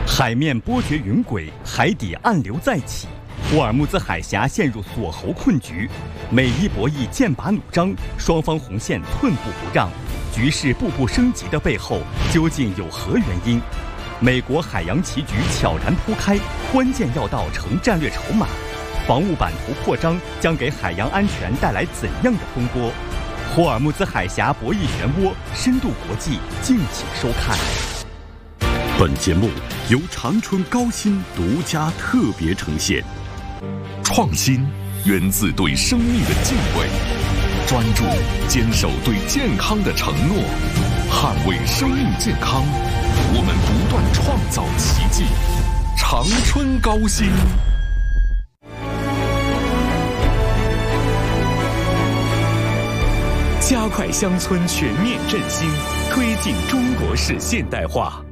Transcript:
海面波谲云诡，海底暗流再起，霍尔木兹海峡陷入锁喉困局，美伊博弈剑拔弩张，双方红线寸步不让，局势步步升级的背后究竟有何原因？美国海洋棋局悄然铺开，关键要道成战略筹码，防务版图扩张将给海洋安全带来怎样的风波？霍尔木兹海峡博弈漩涡，深度国际，敬请收看。 本节目由长春高新独家特别呈现。创新源自对生命的敬畏，专注坚守对健康的承诺，捍卫生命健康，我们不断创造奇迹。长春高新。加快乡村全面振兴，推进中国式现代化。